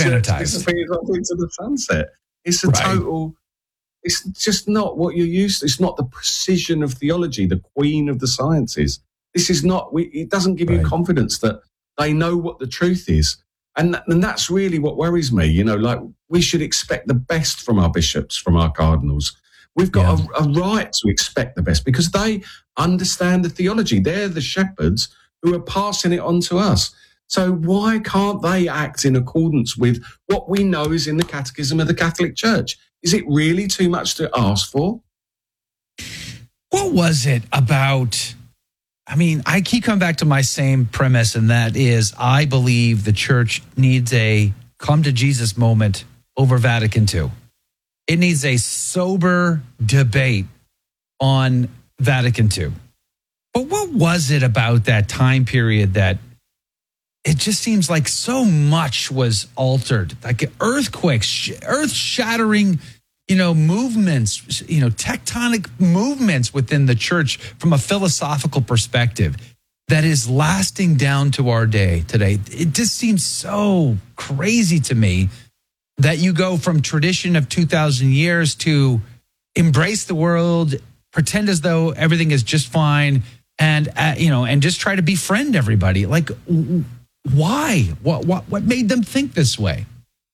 sanitized. Disappears off into the sunset. It's a total. It's just not what you're used to. It's not the precision of theology, the queen of the sciences. This is not. It doesn't give you confidence that they know what the truth is, and that's really what worries me. You know, like we should expect the best from our bishops, from our cardinals. We've got a right to expect the best because they understand the theology. They're the shepherds who are passing it on to us. So why can't they act in accordance with what we know is in the Catechism of the Catholic Church? Is it really too much to ask for? What was it about? I mean, I keep coming back to my same premise, and that is I believe the church needs a come to Jesus moment over Vatican II. It needs a sober debate on Vatican II. But what was it about that time period that it just seems like so much was altered, like earthquakes, earth-shattering, movements, tectonic movements within the church from a philosophical perspective that is lasting down to our day today. It just seems so crazy to me that you go from tradition of 2,000 years to embrace the world, pretend as though everything is just fine, and just try to befriend everybody. Like, why? What made them think this way?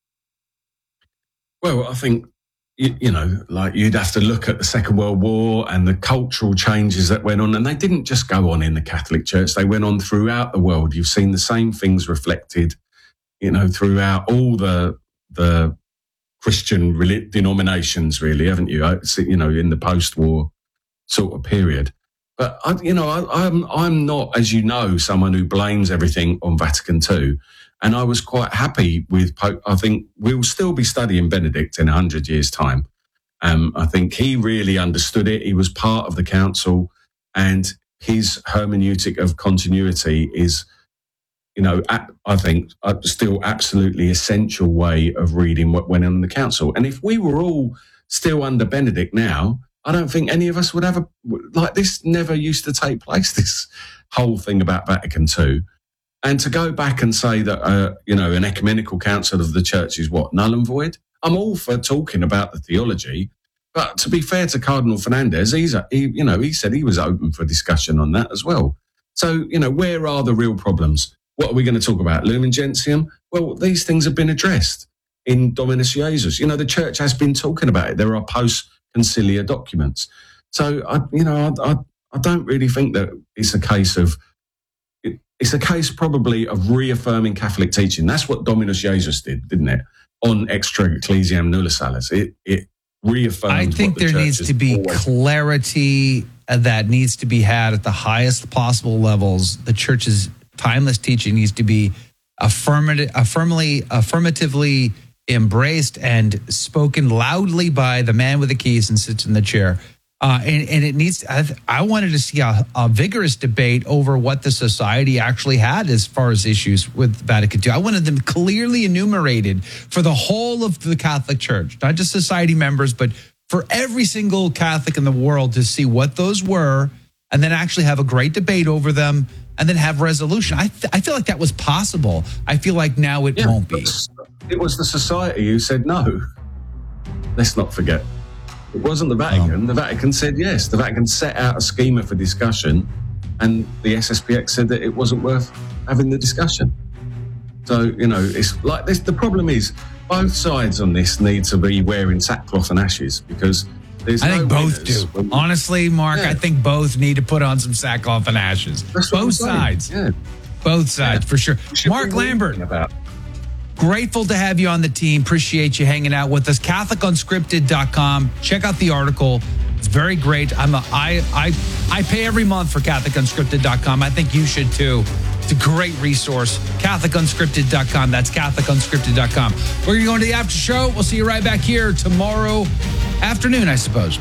Well, I think, like you'd have to look at the Second World War and the cultural changes that went on. And they didn't just go on in the Catholic Church. They went on throughout the world. You've seen the same things reflected, throughout all the Christian denominations, really, haven't you? In the post-war sort of period. But I'm not, as you know, someone who blames everything on Vatican II, and I was quite happy with Pope. I think we'll still be studying Benedict in 100 years' time. I think he really understood it. He was part of the council, and his hermeneutic of continuity is, I think still absolutely essential way of reading what went on in the council. And if we were all still under Benedict now, I don't think any of us would have this never used to take place, this whole thing about Vatican II. And to go back and say that, an ecumenical council of the church is what, null and void? I'm all for talking about the theology, but to be fair to Cardinal Fernandez, he said he was open for discussion on that as well. So, where are the real problems? What are we going to talk about? Lumen Gentium? Well, these things have been addressed in Dominus Jesus. The church has been talking about it. There are post-conciliar documents. So, I don't really think that it's a case of, it's a case probably of reaffirming Catholic teaching. That's what Dominus Jesus did, didn't it? On Extra Ecclesiam Nulla Salus. It reaffirmed. I think there needs to be clarity that needs to be had at the highest possible levels. The church's timeless teaching needs to be affirmatively embraced and spoken loudly by the man with the keys and sits in the chair. And it needs. I wanted to see a vigorous debate over what the society actually had as far as issues with Vatican II. I wanted them clearly enumerated for the whole of the Catholic Church, not just society members, but for every single Catholic in the world to see what those were, and then actually have a great debate over them, and then have resolution. I feel like that was possible. I feel like now it won't be. It was the society who said no. Let's not forget. It wasn't the Vatican. The Vatican said yes. The Vatican set out a schema for discussion, and the SSPX said that it wasn't worth having the discussion. So, it's like this. The problem is both sides on this need to be wearing sackcloth and ashes because there's I think both do. Honestly, Mark, I think both need to put on some sackcloth and ashes. Both sides. Yeah. Both sides, for sure. Mark Lambert. Grateful to have you on the team. Appreciate you hanging out with us. CatholicUnscripted.com. Check out the article. It's very great. I pay every month for CatholicUnscripted.com. I think you should too. It's a great resource. CatholicUnscripted.com. That's CatholicUnscripted.com. We're going to the after show. We'll see you right back here tomorrow afternoon, I suppose.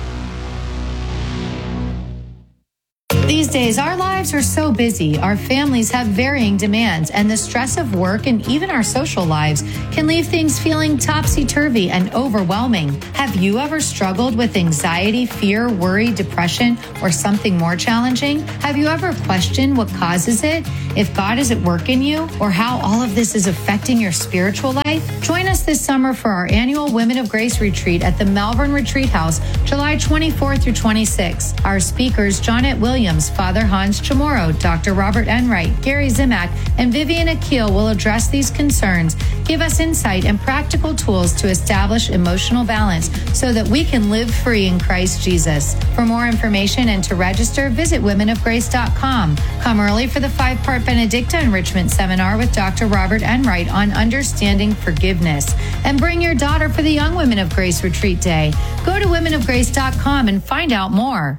These days, our lives are so busy, our families have varying demands, and the stress of work and even our social lives can leave things feeling topsy-turvy and overwhelming. Have you ever struggled with anxiety, fear, worry, depression, or something more challenging? Have you ever questioned what causes it? if God is at work in you or how all of this is affecting your spiritual life? Join us this summer for our annual Women of Grace retreat at the Malvern Retreat House, July 24 through 26. Our speakers, Jonette Williams, Father Hans Chamorro, Dr. Robert Enright, Gary Zimak, and Vivian Akil will address these concerns, give us insight and practical tools to establish emotional balance so that we can live free in Christ Jesus. For more information and to register, visit womenofgrace.com. Come early for the 5-part Benedicta Enrichment Seminar with Dr. Robert Enright on understanding forgiveness. And bring your daughter for the Young Women of Grace Retreat Day. Go to womenofgrace.com and find out more.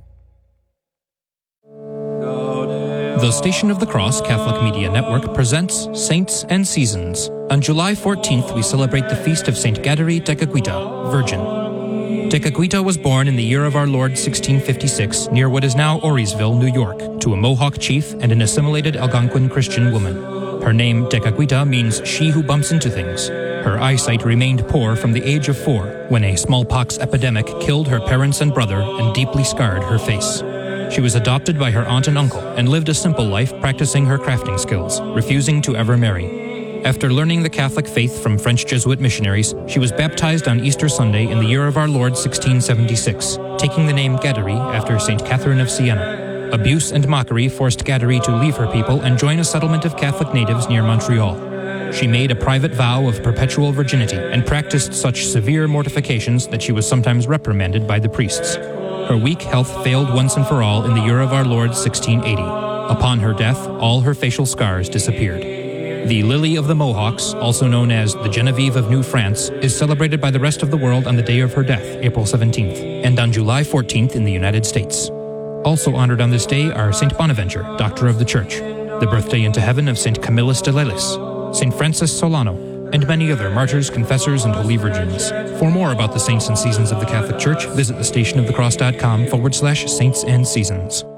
The Station of the Cross Catholic Media Network presents Saints and Seasons. On July 14th, we celebrate the feast of Saint Gadery Tekakwitha, Virgin. Tekakwitha was born in the year of our Lord 1656 near what is now Orisville, New York, to a Mohawk chief and an assimilated Algonquin Christian woman. Her name, Tekakwitha, means she who bumps into things. Her eyesight remained poor from the age of 4 when a smallpox epidemic killed her parents and brother and deeply scarred her face. She was adopted by her aunt and uncle and lived a simple life practicing her crafting skills, refusing to ever marry. After learning the Catholic faith from French Jesuit missionaries, she was baptized on Easter Sunday in the year of our Lord 1676, taking the name Gadery after St. Catherine of Siena. Abuse and mockery forced Gadery to leave her people and join a settlement of Catholic natives near Montreal. She made a private vow of perpetual virginity and practiced such severe mortifications that she was sometimes reprimanded by the priests. Her weak health failed once and for all in the year of our Lord 1680. Upon her death, all her facial scars disappeared. The Lily of the Mohawks, also known as the Genevieve of New France, is celebrated by the rest of the world on the day of her death, April 17th, and on July 14th in the United States. Also honored on this day are St. Bonaventure, Doctor of the Church, the birthday into heaven of St. Camillus de Lelis, St. Francis Solano, and many other martyrs, confessors, and holy virgins. For more about the saints and seasons of the Catholic Church, visit thestationofthecross.com/saints and seasons.